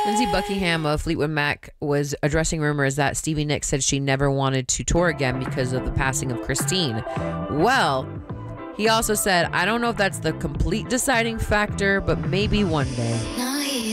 Lindsey Buckingham of Fleetwood Mac was addressing rumors that Stevie Nicks said she never wanted to tour again because of the passing of Christine. Well, he also said, I don't know if that's the complete deciding factor, but maybe one day.